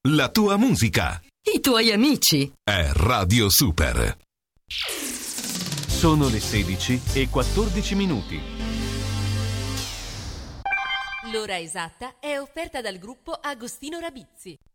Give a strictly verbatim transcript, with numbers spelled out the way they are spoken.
la tua musica, i tuoi amici. è Radio Super. Sono le sedici e quattordici minuti. L'ora esatta è offerta dal gruppo Agostino Rabizzi.